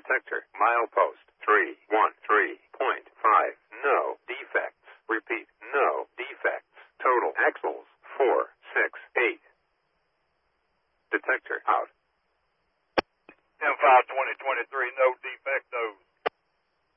Detector. Milepost 313.5. No defects. Repeat. No defects. Total axles 468. Detector out. 10-5-2023, no defectos.